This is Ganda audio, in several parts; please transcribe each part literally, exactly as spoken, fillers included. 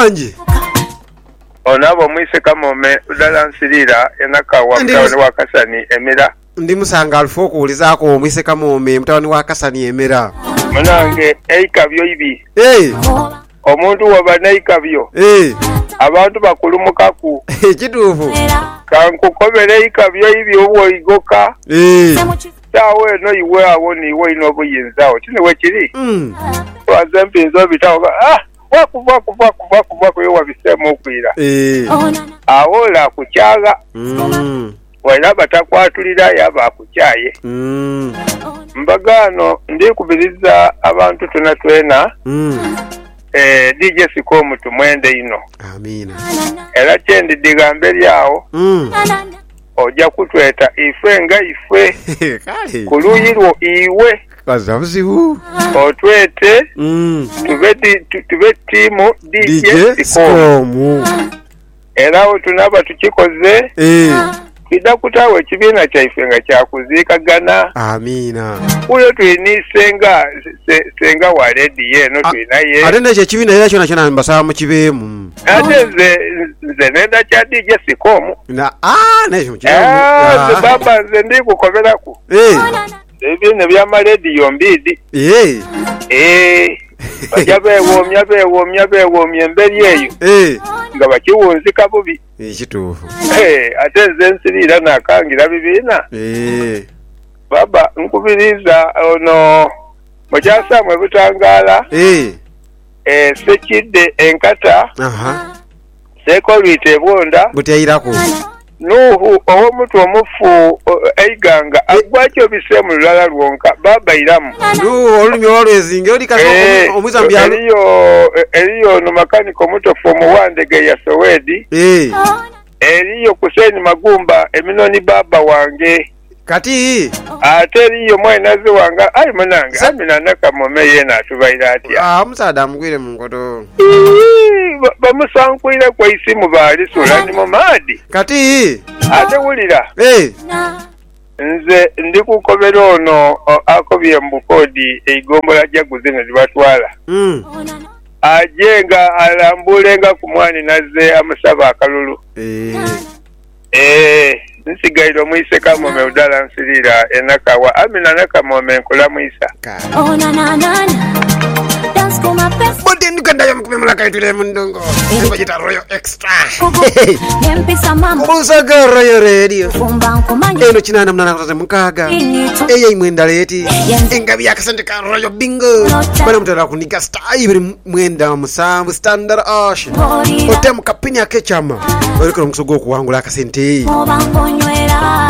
wanji onabo mwise kamome udala nsirira enaka wa mtawani wa Kasani Emera ndi musanga alfo kuulizako mwise kamome mtawani wa Kasani Emera munange eikabyo ibi eh omuntu wabana eikabyo eh abantu bakulumukaku kituufu kankukobere eikabyo ibi obwo igoka eh tawe no iwe awoni iwe inobuyinzawo kine wekiri mm wazempinzo bitawo ah wakuva kuva kuva kuva kuyo wabisema okwira eh awola kuchaga mm wala batakwatulira yaba kuchaye mm mbagano ndi kubiriza abantu tuna twena mm eh D J Sikomu tumwende ino amina era chendi digambe lyawo mm oja kutweta ife nga ife kale kuluyirwo iwe bazabuzibu otwete mm tube tube timu D J Sikomu Sikomu era otunaba tukikoze eh kida kutawe kibina kyaife nga kyakuzikagana amina uyo tuyinisenga senga wa ready yeno tuyinaye ate nekyo kibina era kyona kyona mbasaba mu kibeemu ate nze nze nenda kya D J Sikomu na ah nekyo kibeemu ah nze baba nze ndi kukoberaku eh ebine byama radio mbidi eh eh bajabe womya be womya be womya mberi eyo eh nga bakiwunzika bubi ekituufu eh ate nze nsirira nakangira bibina eh baba nkubiriza ono mujasa mwe butangala eh eh sekide enkata aha seko lwite bonda butayirako nuhu owo mutu omufu eiganga agwacho bisemu lulala lwonka baba iramu nu olumi olwezinge oli kaso omuzambialo eliyo eliyo no makaniko muto fomu wandege ya Sowedi eh eliyo kuseni magumba eminoni baba wange kati ate eliyo mwenazi wanga ai munange amina nakamome yena atubaira atya ah musada mugwire mu ngoto bamusankwire kwa isimu bali sula ni mumadi kati ate wulira eh nze ndi kukobera ono akobye mbukodi eigombola jaguze ne libatwala mm ajenga alambulenga ku mwani naze amusaba akalulu eh eh nsigairo muise kama me udala nsirira enaka wa amina naka mome nkula muisa oh na na na dance ko ma pesa bote ndikanda yo mkumemula kaitule mundongo ngojita royo extra empisa mama kusaga royo radio fumba nkomanya eno chinana mnana kuzaze mukaga eya imwenda leti engabi yakasandika royo bingo bana mutara kunika star ibiri mwenda musambu standard ocean otem kapini akechama oliko musogo kuwangula akasente oba nkonywera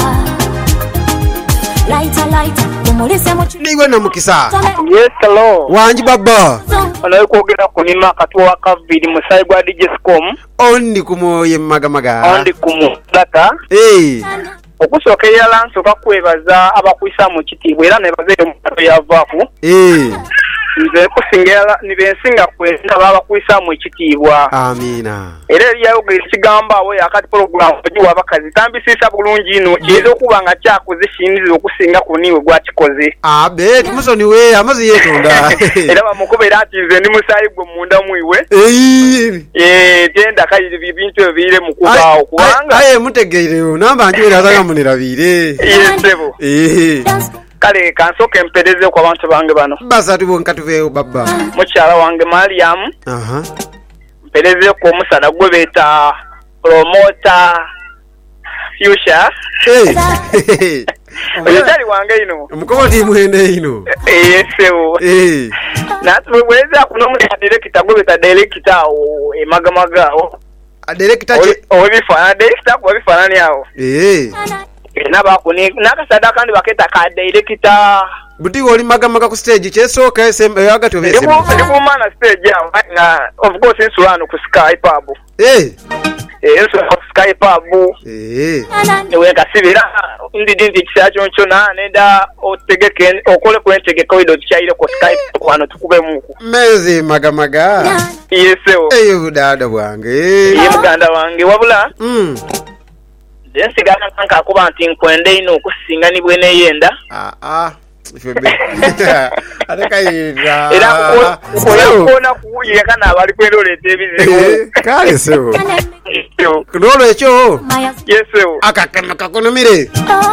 lighter lighter kumulise mu niwe na mukisa yes hello wanji baba ono kwogera kunima katwa kavidi musai gwa D J Sikomu ondi kumoye magamaga ondi kumudaka eh okusokera lanso kakwebaza abakwisa mu kitibwe era ne bazeyo mu yavaku eh nze kusingera nibensinga kwenda baba kwisa mu kitibwa amina era yayogera kigamba awo yakati program ojiwa abakazi tambisisa bulungi ino kizo kubanga kyakuzishinziza okusinga kuniwe gwakikoze abe tumusoni we amazi yetonda era bamukobera ati nze ndi musayi gwe munda muiwe eh eh tenda kayi bintu ebire mukubaawo kubanga aye mutegeire namba njira zagamунira bire yesebo eh kale kansoke mpedeze kwa bantu bange bano basa tubonka tuveyo baba mukyala wange Mariam aha mpedeze ko musala gwe beta promoter future eh oyitali wange ino mukoboti mwende ino eh sebo eh natweza kuno mu director gwe beta director o emagamaga o director o bifana director ko bifana ni awo eh naba kuni nakasada kandi baketa ka director buti oli magamaga ku stage chesoka S M yagati ovese ndipo mana stage ya na of course insulano ku Sky Pub eh eh so Sky Pub eh ewe kasibira ndi ndi kisacho ncho na nenda otegeke okole ku entege koido chaire ku Sky kwano tukube muku mezi magamaga yesewo eyo dada bwange ye muganda wange wabula mm densigana kanka kuba nti nkwende ino okusinga ni bwene yenda ah ah ate kayinza era oyakona kuwulira kana abali kweroleeta ebizibu kale sebo nolwekyo yesewo akakema kakunomire